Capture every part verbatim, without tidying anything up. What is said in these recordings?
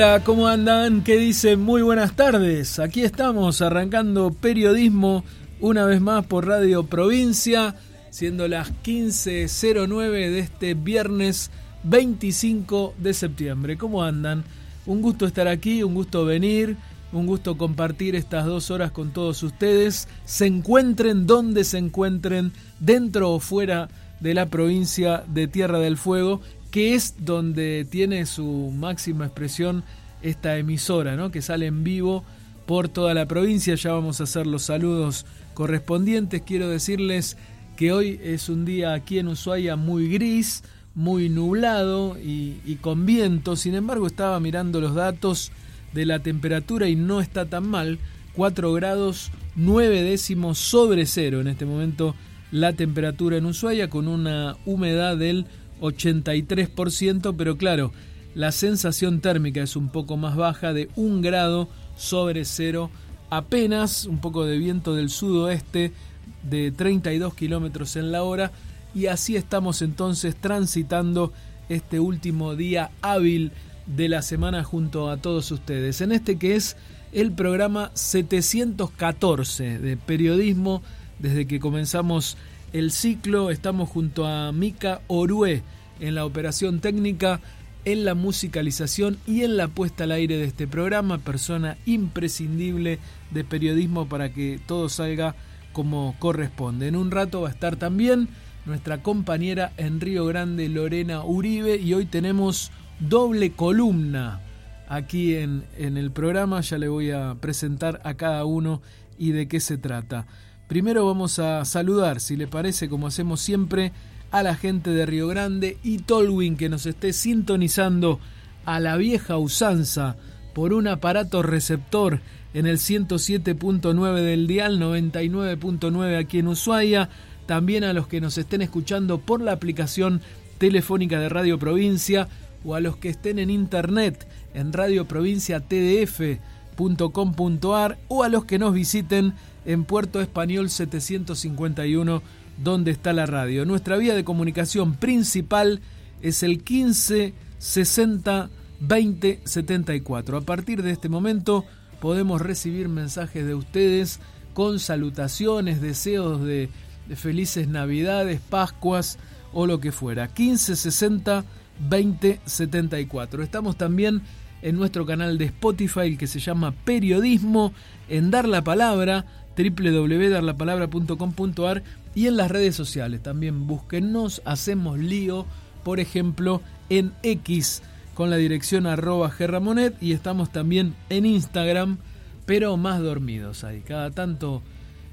Hola, ¿cómo andan? ¿Qué dicen? Muy buenas tardes. Aquí estamos arrancando periodismo una vez más por Radio Provincia, siendo las quince cero nueve de este viernes veinticinco de septiembre. ¿Cómo andan? Un gusto estar aquí, un gusto venir, un gusto compartir estas dos horas con todos ustedes. Se encuentren donde se encuentren, dentro o fuera de la provincia de Tierra del Fuego, que es donde tiene su máxima expresión esta emisora, ¿no? Que sale en vivo por toda la provincia. Ya vamos a hacer los saludos correspondientes. Quiero decirles que hoy es un día aquí en Ushuaia muy gris, muy nublado y, y con viento. Sin embargo, estaba mirando los datos de la temperatura y no está tan mal. cuatro grados nueve décimos sobre cero en este momento la temperatura en Ushuaia, con una humedad del ochenta y tres por ciento, pero claro, la sensación térmica es un poco más baja, de un grado sobre cero apenas, un poco de viento del sudoeste de treinta y dos kilómetros en la hora, y así estamos entonces transitando este último día hábil de la semana junto a todos ustedes, en este que es el programa setecientos catorce de periodismo. Desde que comenzamos el ciclo estamos junto a Mica Orué en la operación técnica, en la musicalización y en la puesta al aire de este programa, persona imprescindible de periodismo para que todo salga como corresponde. En un rato va a estar también nuestra compañera en Río Grande, Lorena Uribe, y hoy tenemos doble columna aquí en, en el programa. Ya le voy a presentar a cada uno y de qué se trata. Primero vamos a saludar, si le parece, como hacemos siempre, a la gente de Río Grande y Tolwyn, que nos esté sintonizando a la vieja usanza por un aparato receptor en el ciento siete punto nueve del dial, noventa y nueve punto nueve aquí en Ushuaia. También a los que nos estén escuchando por la aplicación telefónica de Radio Provincia, o a los que estén en internet en radio provincia t d f punto com punto a r, o a los que nos visiten en Puerto Español setecientos cincuenta y uno, donde está la radio. Nuestra vía de comunicación principal es el quince sesenta veinte setenta y cuatro. A partir de este momento podemos recibir mensajes de ustedes con salutaciones, deseos de, de felices Navidades, Pascuas o lo que fuera. quince sesenta veinte setenta y cuatro. Estamos también en nuestro canal de Spotify, que se llama Periodismo, en Dar la Palabra, doble u doble u doble u punto dar la palabra punto com punto a r, y en las redes sociales también búsquennos, hacemos lío, por ejemplo en X con la dirección arroba gerramonet, y estamos también en Instagram, pero más dormidos ahí. Cada tanto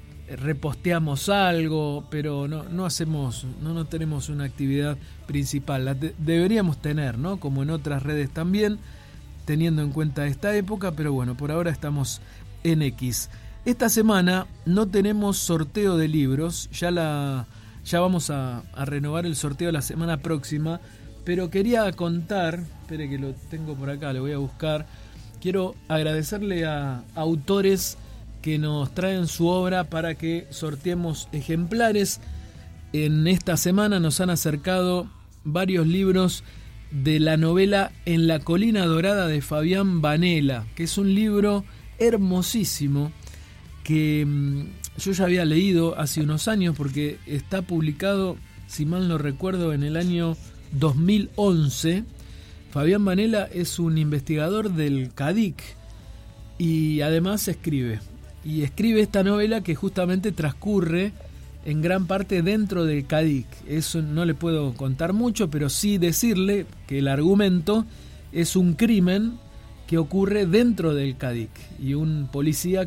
reposteamos algo, pero no, no hacemos, no, no tenemos una actividad principal. La de, deberíamos tener, ¿no? Como en otras redes también, teniendo en cuenta esta época, pero bueno, por ahora estamos en X. Esta semana no tenemos sorteo de libros, ya la ya vamos a, a renovar el sorteo la semana próxima, pero quería contar, espere que lo tengo por acá, lo voy a buscar. Quiero agradecerle a autores que nos traen su obra para que sorteemos ejemplares. En esta semana nos han acercado varios libros de la novela En la colina dorada de Fabián Banela, que es un libro hermosísimo que yo ya había leído hace unos años, porque está publicado, si mal no recuerdo, en el año dos mil once. Fabián Banela es un investigador del CADIC y además escribe. Y escribe esta novela que justamente transcurre en gran parte dentro del CADIC. Eso no le puedo contar mucho, pero sí decirle que el argumento es un crimen que ocurre dentro del CADIC y un policía